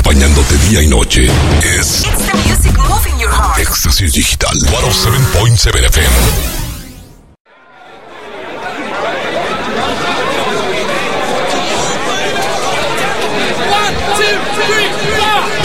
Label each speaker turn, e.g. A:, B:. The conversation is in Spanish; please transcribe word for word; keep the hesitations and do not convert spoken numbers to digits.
A: acompañándote día y noche. Es
B: It's the music moving your heart.
A: Éxtasis Digital ciento siete punto siete F M.
C: One, two, three, four.